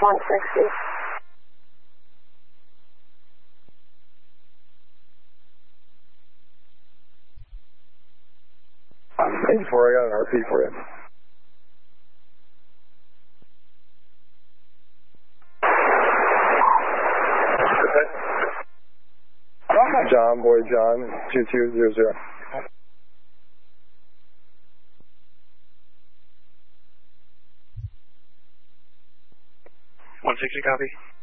160. Hey, 4, I got an RP for you. John, Boy John, 2200. 160 copy.